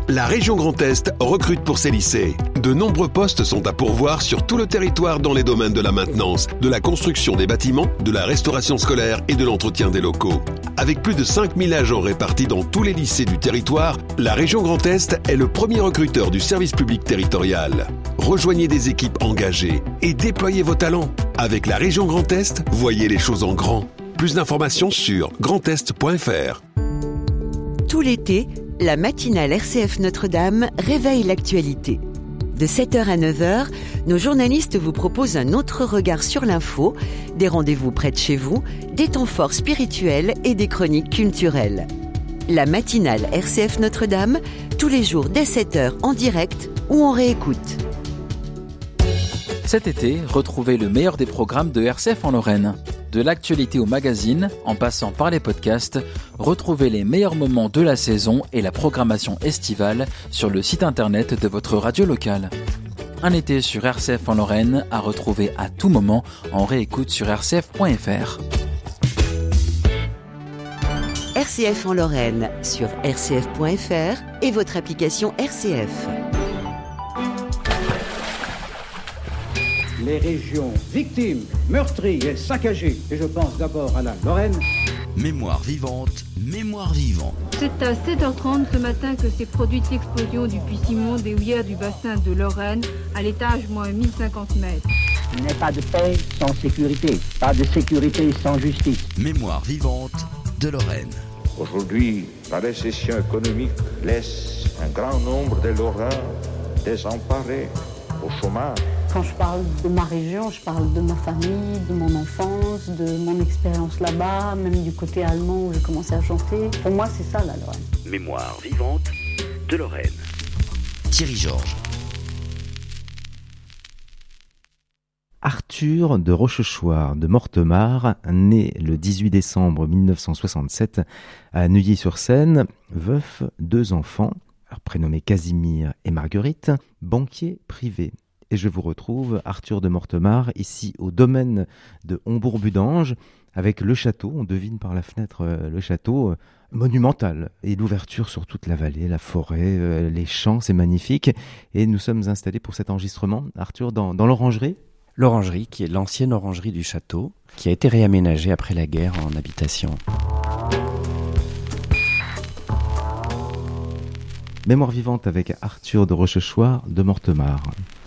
La région Grand Est recrute pour ses lycées. De nombreux postes sont à pourvoir sur tout le territoire dans les domaines de la maintenance, de la construction des bâtiments, de la restauration scolaire et de l'entretien des locaux. Avec plus de 5000 agents répartis dans tous les lycées du territoire, la région Grand Est est le premier recruteur du service public territorial. Rejoignez des équipes engagées et déployez vos talents. Avec la région Grand Est, voyez les choses en grand. Plus d'informations sur grandest.fr. Tout l'été, la matinale RCF Notre-Dame réveille l'actualité. De 7h à 9h, nos journalistes vous proposent un autre regard sur l'info, des rendez-vous près de chez vous, des temps forts spirituels et des chroniques culturelles. La matinale RCF Notre-Dame, tous les jours dès 7h en direct ou en réécoute. Cet été, retrouvez le meilleur des programmes de RCF en Lorraine. De l'actualité au magazine, en passant par les podcasts, retrouvez les meilleurs moments de la saison et la programmation estivale sur le site internet de votre radio locale. Un été sur RCF en Lorraine à retrouver à tout moment en réécoute sur rcf.fr. RCF en Lorraine sur rcf.fr et votre application RCF. Les régions victimes, meurtries et saccagées. Et je pense d'abord à la Lorraine. Mémoire vivante, mémoire vivante. C'est à 7h30 ce matin que s'est produite l'explosion du puits Simon des houillères du bassin de Lorraine, à l'étage moins 1050 mètres. Il n'est pas de paix sans sécurité, pas de sécurité sans justice. Mémoire vivante de Lorraine. Aujourd'hui, la récession économique laisse un grand nombre de Lorrains désemparés, au chômage. Quand je parle de ma région, je parle de ma famille, de mon enfance, de mon expérience là-bas, même du côté allemand où j'ai commencé à chanter. Pour moi, c'est ça la Lorraine. Mémoire vivante de Lorraine. Thierry Georges. Arthur de Rochechouart de Mortemart, né le 18 décembre 1967 à Neuilly-sur-Seine, veuf, 2 enfants, prénommés Casimir et Marguerite, banquier privé. Et je vous retrouve, Arthur de Mortemart, ici au domaine de Hombourg-Budange, avec le château, on devine par la fenêtre le château, monumental. Et l'ouverture sur toute la vallée, la forêt, les champs, c'est magnifique. Et nous sommes installés pour cet enregistrement, Arthur, dans l'orangerie. L'orangerie, qui est l'ancienne orangerie du château, qui a été réaménagée après la guerre en habitation. Mémoire vivante avec Arthur de Rochechouart de Mortemart.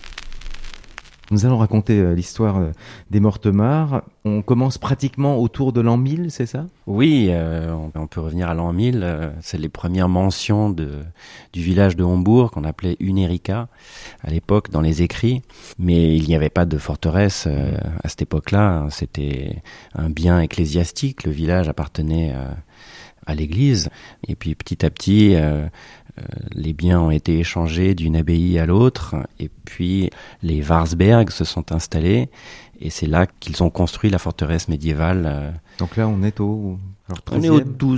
Nous allons raconter l'histoire des Mortemart. On commence pratiquement autour de l'an 1000, c'est ça ? Oui, on peut revenir à l'an 1000. C'est les premières mentions du village de Hombourg qu'on appelait Unérica à l'époque dans les écrits. Mais il n'y avait pas de forteresse à cette époque-là. C'était un bien ecclésiastique. Le village appartenait à l'église. Et puis petit à petit... les biens ont été échangés d'une abbaye à l'autre et puis les Warsberg se sont installés et c'est là qu'ils ont construit la forteresse médiévale. Donc là on est au 13e, on est au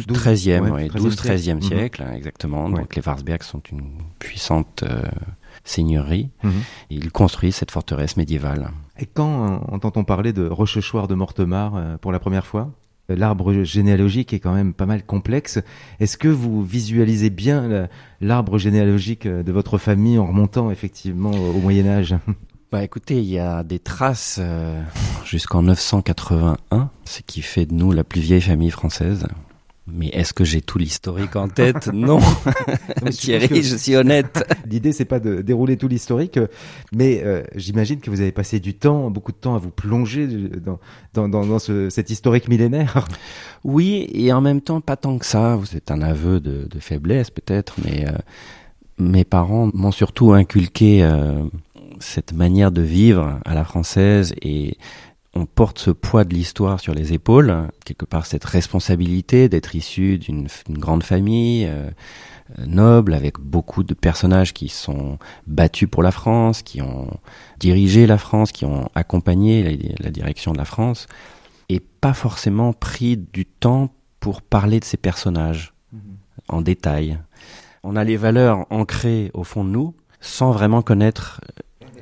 12-13e siècle, exactement. Ouais. Donc les Warsberg sont une puissante seigneurie. Et ils construisent cette forteresse médiévale. Et quand entend-on parler de Rochechouart de Mortemart pour la première fois ? L'arbre généalogique est quand même pas mal complexe. Est-ce que vous visualisez bien l'arbre généalogique de votre famille en remontant effectivement au Moyen-Âge ? Écoutez, il y a des traces jusqu'en 981, ce qui fait de nous la plus vieille famille française. Mais est-ce que j'ai tout l'historique en tête ? Non. Thierry, je suis honnête. L'idée, c'est pas de dérouler tout l'historique, mais j'imagine que vous avez passé beaucoup de temps à vous plonger dans cet historique millénaire. Oui, et en même temps, pas tant que ça. Vous êtes un aveu de faiblesse, peut-être, mais mes parents m'ont surtout inculqué cette manière de vivre à la française et on porte ce poids de l'histoire sur les épaules, quelque part cette responsabilité d'être issu d'une grande famille noble, avec beaucoup de personnages qui sont battus pour la France, qui ont dirigé la France, qui ont accompagné la direction de la France, et pas forcément pris du temps pour parler de ces personnages en détail. On a les valeurs ancrées au fond de nous, sans vraiment connaître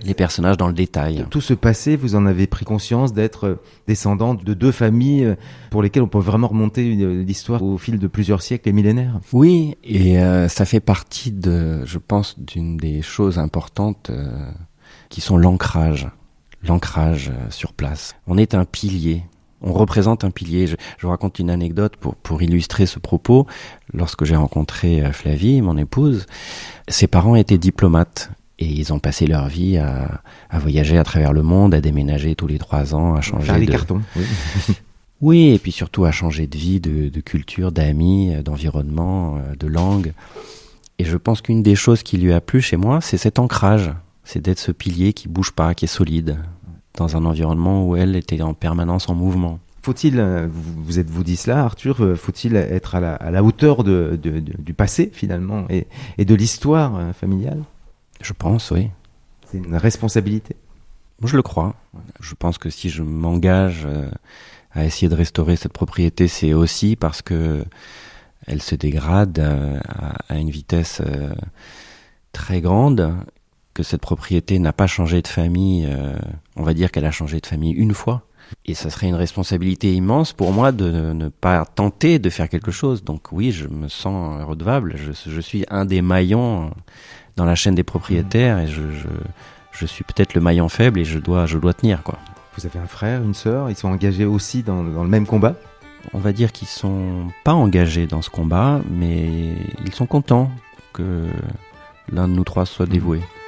les personnages dans le détail. Tout ce passé, vous en avez pris conscience d'être descendant de deux familles pour lesquelles on peut vraiment remonter l'histoire au fil de plusieurs siècles et millénaires. Oui, et ça fait partie je pense, d'une des choses importantes qui sont l'ancrage sur place. On est un pilier. On représente un pilier. Je vous raconte une anecdote pour illustrer ce propos. Lorsque j'ai rencontré Flavie, mon épouse, ses parents étaient diplomates et ils ont passé leur vie à voyager à travers le monde, à déménager tous les 3 ans, à changer faire des cartons. Oui. Oui, et puis surtout à changer de vie, de culture, d'amis, d'environnement, de langue. Et je pense qu'une des choses qui lui a plu chez moi, c'est cet ancrage. C'est d'être ce pilier qui bouge pas, qui est solide, dans un environnement où elle était en permanence en mouvement. Faut-il, vous êtes-vous dit cela, Arthur, faut-il être à la hauteur du passé, finalement, et de l'histoire familiale ? Je pense, oui. C'est une responsabilité. Moi, je le crois. Je pense que si je m'engage à essayer de restaurer cette propriété, c'est aussi parce que elle se dégrade à une vitesse très grande, que cette propriété n'a pas changé de famille, on va dire qu'elle a changé de famille une fois. Et ça serait une responsabilité immense pour moi de ne pas tenter de faire quelque chose. Donc oui, je me sens redevable. Je suis un des maillons dans la chaîne des propriétaires et je suis peut-être le maillon faible et je dois tenir, quoi. Vous avez un frère, une sœur, ils sont engagés aussi dans le même combat ? On va dire qu'ils sont pas engagés dans ce combat, mais ils sont contents que l'un de nous trois soit dévoué.